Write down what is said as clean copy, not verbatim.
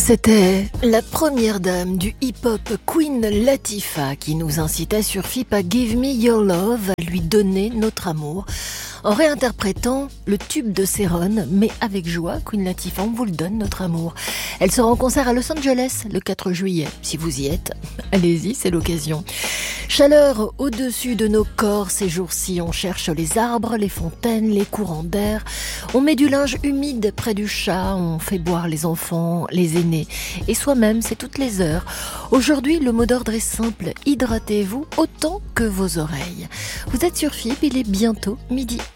C'était la première dame du hip-hop, Queen Latifah, qui nous incitait sur FIP à Give Me Your Love, à lui donner notre amour, en réinterprétant le tube de Céron, mais avec joie. Queen Latifah, on vous le donne, notre amour. Elle sera en concert à Los Angeles le 4 juillet. Si vous y êtes, allez-y, c'est l'occasion. Chaleur au-dessus de nos corps ces jours-ci, on cherche les arbres, les fontaines, les courants d'air. On met du linge humide près du chat, on fait boire les enfants, les aînés. Et soi-même, c'est toutes les heures. Aujourd'hui, le mot d'ordre est simple, hydratez-vous autant que vos oreilles. Vous êtes sur FIP, il est bientôt midi.